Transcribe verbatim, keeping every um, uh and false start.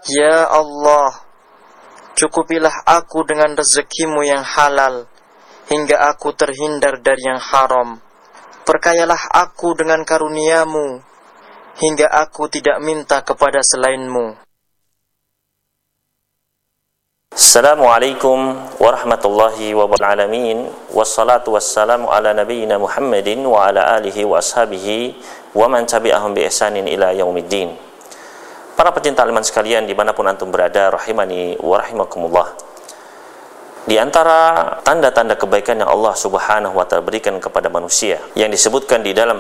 Ya Allah, cukupilah aku dengan rezekimu yang halal, hingga aku terhindar dari yang haram. Perkayalah aku dengan karuniamu, hingga aku tidak minta kepada selainmu. Assalamualaikum warahmatullahi wabarakatuh. Wassalatu wassalamu ala nabiyyina Muhammadin wa ala alihi wa ashabihi wa man tabi'ahum bi ihsanin ila yaumiddin. Para pecinta iman sekalian dimanapun antum berada, rahimani wa rahimakumullah. Di antara tanda-tanda kebaikan yang Allah subhanahu wa ta'ala berikan kepada manusia yang disebutkan di dalam